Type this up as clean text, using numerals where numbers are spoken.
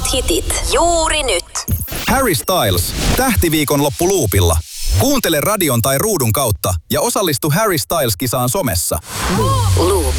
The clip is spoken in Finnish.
Parhaat hitit juuri nyt. Harry Styles, tähtiviikonloppu luupilla. Kuuntele radion tai ruudun kautta ja osallistu Harry Styles-kisaan somessa. Loop.